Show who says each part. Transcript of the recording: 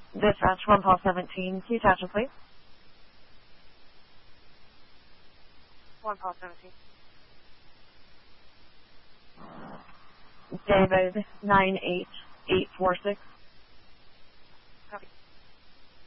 Speaker 1: Dispatch 1 Paul 17. Can you attach it, please?
Speaker 2: 1 Paul 17.
Speaker 1: David 98846.